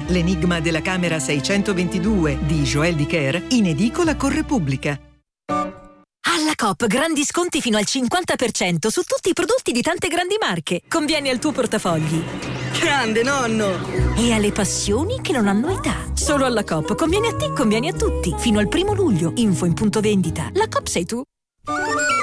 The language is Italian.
L'enigma della camera 622 di Joël Dicker in edicola con Repubblica. Alla Coop grandi sconti fino al 50% su tutti i prodotti di tante grandi marche. Conviene al tuo portafogli. Grande nonno! E alle passioni che non hanno età. Solo alla Coop. Conviene a te, conviene a tutti. Fino al 1° luglio. Info in punto vendita. La Coop sei tu.